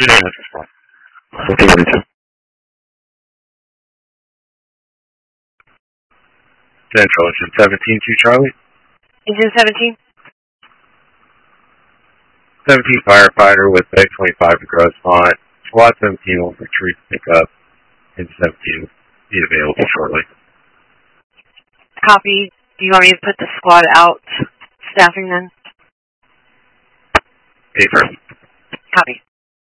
1442. Central, engine 17 to Charlie. Engine 17. 17 firefighter with X-25 to Grossmont. Squad 17 will retreat to pick up. Engine 17 will be available shortly. Copy. Do you want me to put the squad out staffing then? Paper. Copy.